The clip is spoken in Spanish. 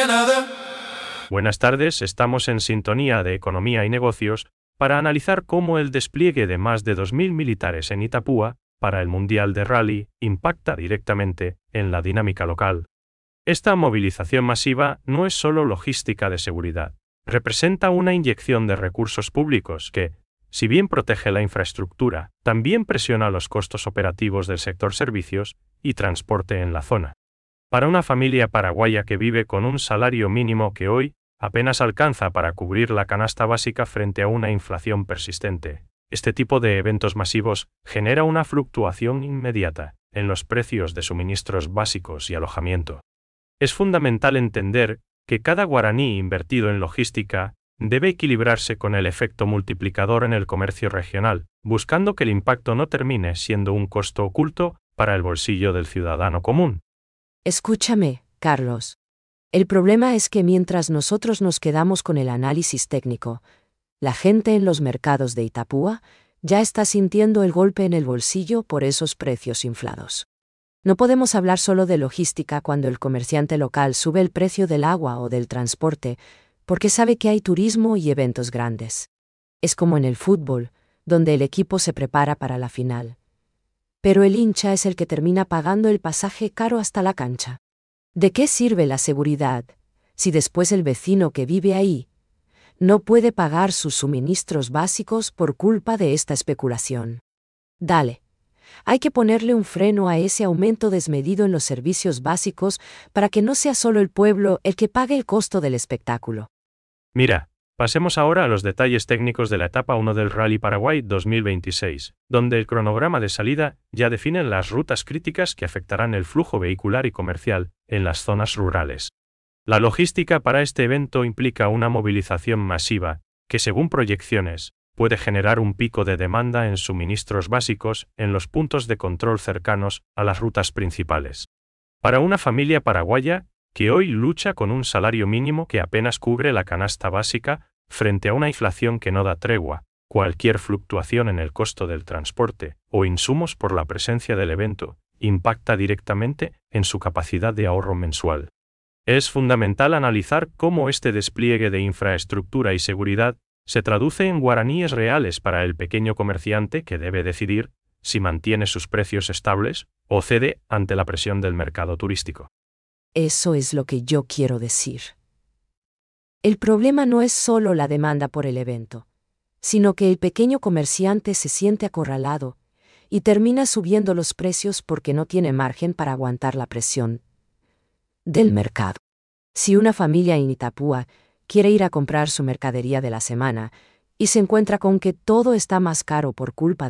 another. Buenas tardes, estamos en sintonía de Economía y Negocios para analizar cómo el despliegue de más de 2.000 militares en Itapúa para el Mundial de Rally impacta directamente en la dinámica local. Esta movilización masiva no es solo logística de seguridad, representa una inyección de recursos públicos que, si bien protege la infraestructura, también presiona los costos operativos del sector servicios y transporte en la zona. Para una familia paraguaya que vive con un salario mínimo que hoy apenas alcanza para cubrir la canasta básica frente a una inflación persistente, este tipo de eventos masivos genera una fluctuación inmediata en los precios de suministros básicos y alojamiento. Es fundamental entender que cada guaraní invertido en logística debe equilibrarse con el efecto multiplicador en el comercio regional, buscando que el impacto no termine siendo un costo oculto para el bolsillo del ciudadano común. Escúchame, Carlos. El problema es que mientras nosotros nos quedamos con el análisis técnico, la gente en los mercados de Itapúa ya está sintiendo el golpe en el bolsillo por esos precios inflados. No podemos hablar solo de logística cuando el comerciante local sube el precio del agua o del transporte, porque sabe que hay turismo y eventos grandes. Es como en el fútbol, donde el equipo se prepara para la final. Pero el hincha es el que termina pagando el pasaje caro hasta la cancha. ¿De qué sirve la seguridad si después el vecino que vive ahí no puede pagar sus suministros básicos por culpa de esta especulación? Dale. Hay que ponerle un freno a ese aumento desmedido en los servicios básicos para que no sea solo el pueblo el que pague el costo del espectáculo. Mira, pasemos ahora a los detalles técnicos de la etapa 1 del Rally Paraguay 2026, donde el cronograma de salida ya define las rutas críticas que afectarán el flujo vehicular y comercial en las zonas rurales. La logística para este evento implica una movilización masiva, que según proyecciones, puede generar un pico de demanda en suministros básicos en los puntos de control cercanos a las rutas principales. Para una familia paraguaya, que hoy lucha con un salario mínimo que apenas cubre la canasta básica, frente a una inflación que no da tregua, cualquier fluctuación en el costo del transporte o insumos por la presencia del evento, impacta directamente en su capacidad de ahorro mensual. Es fundamental analizar cómo este despliegue de infraestructura y seguridad se traduce en guaraníes reales para el pequeño comerciante que debe decidir si mantiene sus precios estables o cede ante la presión del mercado turístico. Eso es lo que yo quiero decir. El problema no es solo la demanda por el evento, sino que el pequeño comerciante se siente acorralado y termina subiendo los precios porque no tiene margen para aguantar la presión del mercado. Si una familia en Itapúa quiere ir a comprar su mercadería de la semana y se encuentra con que todo está más caro por culpa